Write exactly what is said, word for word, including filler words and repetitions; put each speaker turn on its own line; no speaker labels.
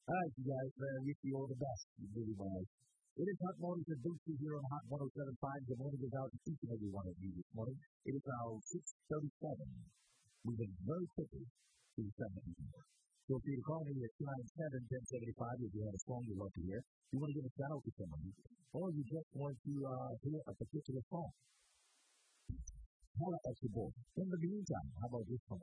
All right, you guys, uh, wish you all the best. You really want. It is Hot Mornings and Bootsy here on Hot one oh seven point five. The morning is out to each and every one of you this morning. It is now six thirty-seven. Moving very quickly to seven. Feel free to call me at two nine seven, one oh seven five if you have a song you'd love to hear. You want to give a shout out to somebody, or you just want to uh, hear a particular song. Holla at your boy. In the meantime, how about this one?